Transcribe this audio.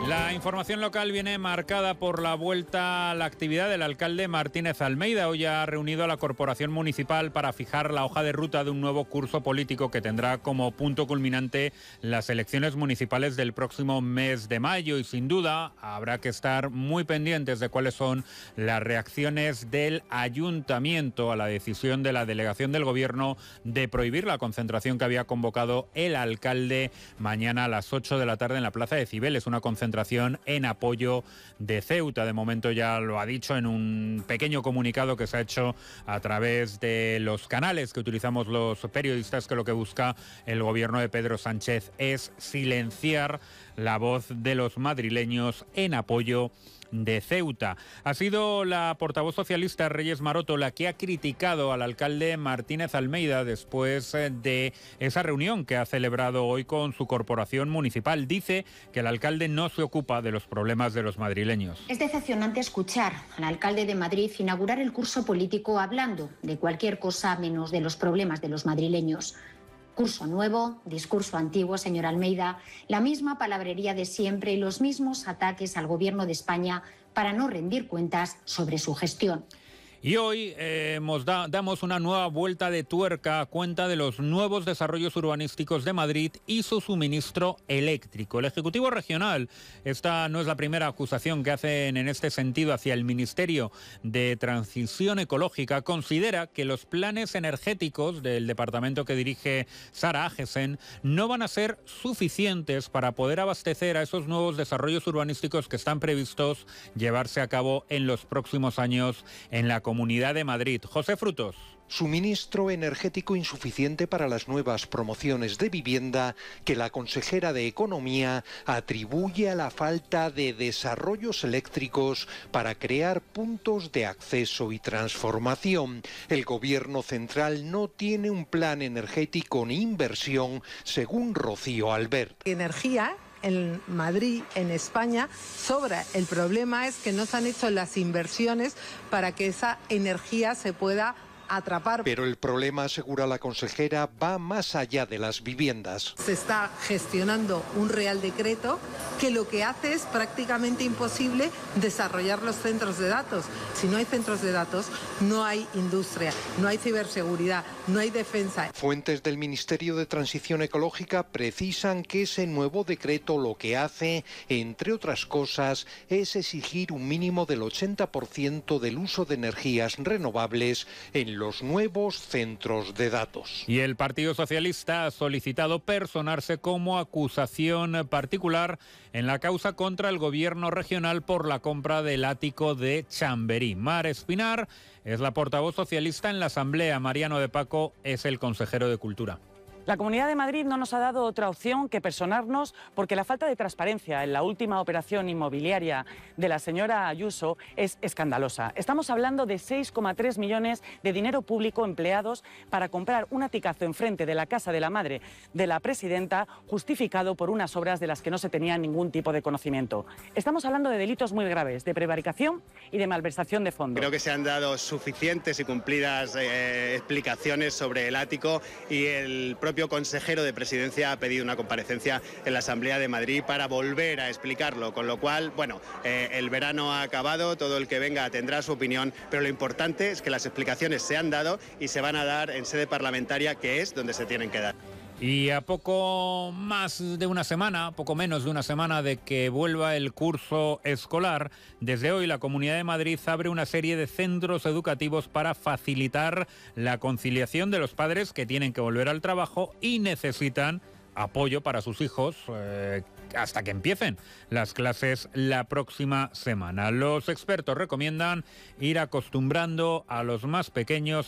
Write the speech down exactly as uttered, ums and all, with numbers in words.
La información local viene marcada por la vuelta a la actividad del alcalde Martínez Almeida. Hoy ha reunido a la Corporación Municipal para fijar la hoja de ruta de un nuevo curso político que tendrá como punto culminante las elecciones municipales del próximo mes de mayo. Y sin duda habrá que estar muy pendientes de cuáles son las reacciones del ayuntamiento a la decisión de la delegación del gobierno de prohibir la concentración que había convocado el alcalde mañana a las ocho de la tarde en la Plaza de Cibeles. Una concentración en apoyo de Ceuta. De momento ya lo ha dicho en un pequeño comunicado que se ha hecho a través de los canales que utilizamos los periodistas, que lo que busca el gobierno de Pedro Sánchez es silenciar la voz de los madrileños en apoyo de Ceuta. Ha sido la portavoz socialista Reyes Maroto la que ha criticado al alcalde Martínez Almeida después de esa reunión que ha celebrado hoy con su corporación municipal. Dice que el alcalde no se ocupa de los problemas de los madrileños. Es decepcionante escuchar al alcalde de Madrid inaugurar el curso político hablando de cualquier cosa menos de los problemas de los madrileños. Curso nuevo, discurso antiguo, señor Almeida, la misma palabrería de siempre y los mismos ataques al gobierno de España para no rendir cuentas sobre su gestión. Y hoy eh, hemos da, damos una nueva vuelta de tuerca a cuenta de los nuevos desarrollos urbanísticos de Madrid y su suministro eléctrico. El Ejecutivo Regional, esta no es la primera acusación que hacen en este sentido hacia el Ministerio de Transición Ecológica, considera que los planes energéticos del departamento que dirige Sara Agesen no van a ser suficientes para poder abastecer a esos nuevos desarrollos urbanísticos que están previstos llevarse a cabo en los próximos años en la Comunidad de Madrid. José Frutos. Suministro energético insuficiente para las nuevas promociones de vivienda que la consejera de Economía atribuye a la falta de desarrollos eléctricos para crear puntos de acceso y transformación. El gobierno central no tiene un plan energético ni inversión, según Rocío Albert. Energía en Madrid, en España, sobra. El problema es que no se han hecho las inversiones para que esa energía se pueda atrapar. Pero el problema, asegura la consejera, va más allá de las viviendas. Se está gestionando un Real Decreto que lo que hace es prácticamente imposible desarrollar los centros de datos. Si no hay centros de datos, no hay industria, no hay ciberseguridad, no hay defensa. Fuentes del Ministerio de Transición Ecológica precisan que ese nuevo decreto lo que hace, entre otras cosas, es exigir un mínimo del ochenta por ciento del uso de energías renovables en los nuevos centros de datos. Y el Partido Socialista ha solicitado personarse como acusación particular en la causa contra el gobierno regional por la compra del ático de Chamberí. Mar Espinar es la portavoz socialista en la Asamblea. Mariano de Paco es el consejero de Cultura. La Comunidad de Madrid no nos ha dado otra opción que personarnos porque la falta de transparencia en la última operación inmobiliaria de la señora Ayuso es escandalosa. Estamos hablando de seis coma tres millones de dinero público empleados para comprar un aticazo enfrente de la casa de la madre de la presidenta, justificado por unas obras de las que no se tenía ningún tipo de conocimiento. Estamos hablando de delitos muy graves, de prevaricación y de malversación de fondos. Creo que se han dado suficientes y cumplidas eh, explicaciones sobre el ático y el propio El propio consejero de Presidencia ha pedido una comparecencia en la Asamblea de Madrid para volver a explicarlo, con lo cual, bueno, eh, el verano ha acabado, todo el que venga tendrá su opinión, pero lo importante es que las explicaciones se han dado y se van a dar en sede parlamentaria, que es donde se tienen que dar. Y a poco más de una semana, poco menos de una semana de que vuelva el curso escolar, desde hoy la Comunidad de Madrid abre una serie de centros educativos para facilitar la conciliación de los padres que tienen que volver al trabajo y necesitan apoyo para sus hijos eh, hasta que empiecen las clases la próxima semana. Los expertos recomiendan ir acostumbrando a los más pequeños